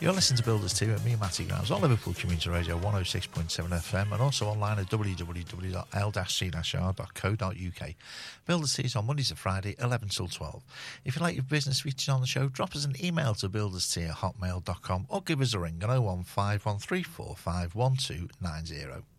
You're listening to Builders 2 at me, Matty Grimes, on Liverpool Community Radio 106.7 FM and also online at www.l-c-r.co.uk. Builders 2 is on Mondays to Friday, 11 till 12. If you'd like your business featured on the show, drop us an email to builders2@hotmail.com or give us a ring on 01513451290.